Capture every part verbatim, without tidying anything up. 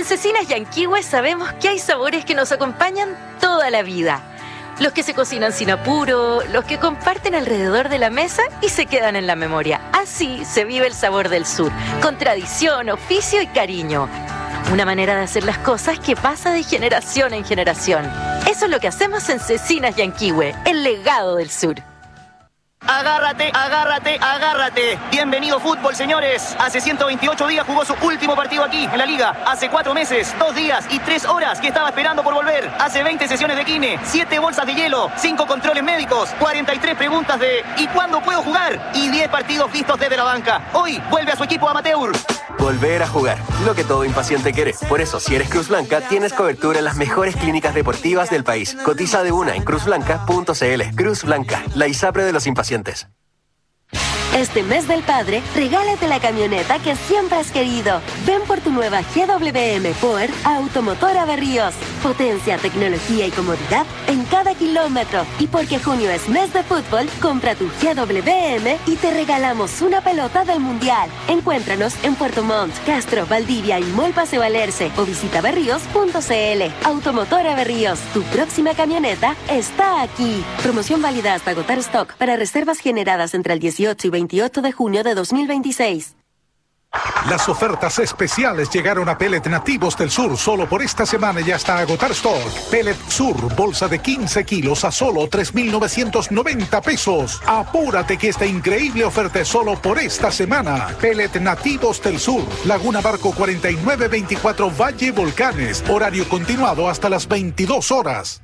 En Cecinas Yanquihue sabemos que hay sabores que nos acompañan toda la vida. Los que se cocinan sin apuro, los que comparten alrededor de la mesa y se quedan en la memoria. Así se vive el sabor del sur, con tradición, oficio y cariño. Una manera de hacer las cosas que pasa de generación en generación. Eso es lo que hacemos en Cecinas Yanquihue, el legado del sur. Agárrate, agárrate, agárrate. Bienvenido fútbol, señores. Hace ciento veintiocho días jugó su último partido aquí, en la Liga. Hace cuatro meses, dos días y tres horas que estaba esperando por volver. Hace veinte sesiones de kine, siete bolsas de hielo, cinco controles médicos, cuarenta y tres preguntas de ¿y cuándo puedo jugar? Y diez partidos vistos desde la banca. Hoy vuelve a su equipo amateur. Volver a jugar, lo que todo impaciente quiere. Por eso, si eres Cruz Blanca, tienes cobertura en las mejores clínicas deportivas del país. Cotiza de una en cruz blanca punto c l. Cruz Blanca, la ISAPRE de los impacientes. Este mes del padre, regálate la camioneta que siempre has querido. Ven por tu nueva G W M Power a Automotora Berríos. Potencia, tecnología y comodidad en cada kilómetro. Y porque junio es mes de fútbol, compra tu G W M y te regalamos una pelota del Mundial. Encuéntranos en Puerto Montt, Castro, Valdivia y Mall Paseo Alerce o visita berríos punto c l. Automotora Berríos, tu próxima camioneta está aquí. Promoción válida hasta agotar stock para reservas generadas entre el dieciocho y veintiocho de junio de dos mil veintiséis. Las ofertas especiales llegaron a Pellet Nativos del Sur. Solo por esta semana y hasta agotar stock. Pellet Sur, bolsa de quince kilos a solo tres mil novecientos noventa pesos. Apúrate que esta increíble oferta es solo por esta semana. Pellet Nativos del Sur, Laguna Barco cuarenta y nueve veinticuatro Valle Volcanes. Horario continuado hasta las veintidós horas.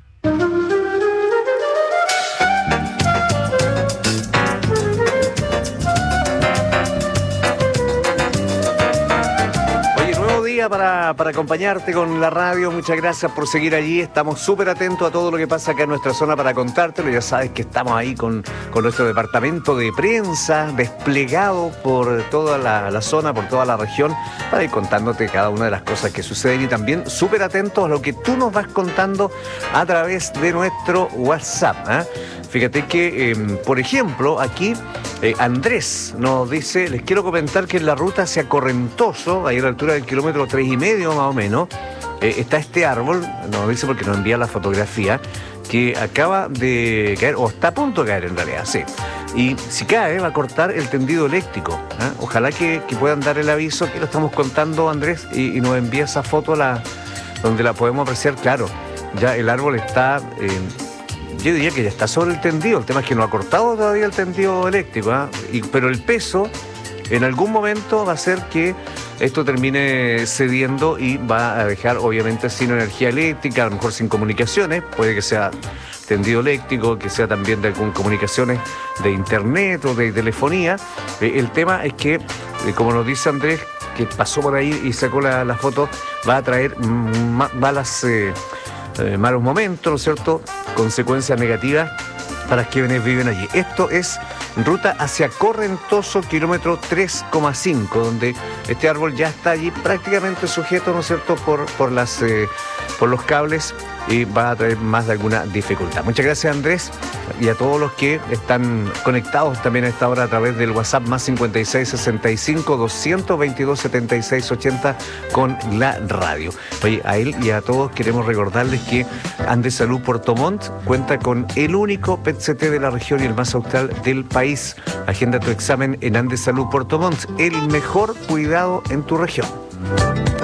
Para, para acompañarte con la radio, muchas gracias por seguir allí. Estamos súper atentos a todo lo que pasa acá en nuestra zona para contártelo. Ya sabes que estamos ahí con, con nuestro departamento de prensa desplegado por toda la, la zona, por toda la región, para ir contándote cada una de las cosas que suceden y también súper atentos a lo que tú nos vas contando a través de nuestro WhatsApp, ¿eh? Fíjate que, eh, por ejemplo, aquí eh, Andrés nos dice: les quiero comentar que en la ruta hacia Correntoso, ahí a la altura del kilómetro tres y medio más o menos, eh, está este árbol, nos dice porque nos envía la fotografía, que acaba de caer, o está a punto de caer en realidad, sí. Y si cae, va a cortar el tendido eléctrico, ¿eh? Ojalá que, que puedan dar el aviso, que lo estamos contando, Andrés, y, y nos envía esa foto la, donde la podemos apreciar. Claro, ya el árbol está... Eh, Yo diría que ya está sobre el tendido. El tema es que no ha cortado todavía el tendido eléctrico, ¿eh? Y, pero el peso en algún momento va a hacer que esto termine cediendo y va a dejar obviamente sin energía eléctrica, a lo mejor sin comunicaciones. Puede que sea tendido eléctrico, que sea también de con comunicaciones de internet o de telefonía. Eh, el tema es que, eh, como nos dice Andrés, que pasó por ahí y sacó la, la foto, va a traer malas... Eh, Eh, malos momentos, ¿no es cierto?, consecuencias negativas para quienes viven allí. Esto es ruta hacia Correntoso, kilómetro tres coma cinco, donde este árbol ya está allí prácticamente sujeto, ¿no es cierto?, por, por, las, eh, por los cables, y va a traer más de alguna dificultad. Muchas gracias, Andrés, y a todos los que están conectados también a esta hora a través del WhatsApp más cincuenta y seis sesenta y cinco doscientos veintidós setenta y seis ochenta con la radio. Oye, a él y a todos queremos recordarles que Andesalud Puerto Montt cuenta con el único P E T C T de la región y el más austral del país. Agenda tu examen en Andesalud Puerto Montt, el mejor cuidado en tu región.